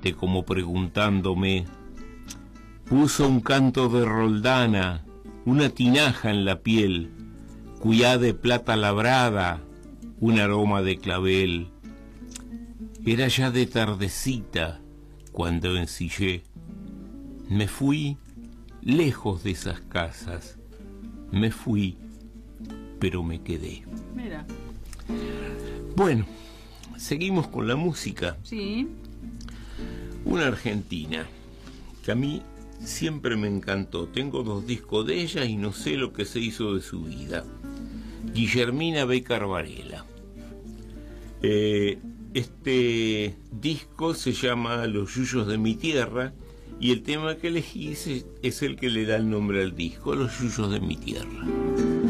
frente como preguntándome. Puso un canto de roldana, una tinaja en la piel, cuyá de plata labrada, un aroma de clavel. Era ya de tardecita cuando ensillé. Me fui lejos de esas casas. Me fui, pero me quedé. Mira. Bueno, seguimos con la música. Sí. Una argentina que a mí siempre me encantó. Tengo 2 discos de ella y no sé lo que se hizo de su vida. Guillermina Béccar Varela. Este disco se llama Los Yuyos de mi tierra y el tema que elegí es el que le da el nombre al disco, Los Yuyos de mi tierra.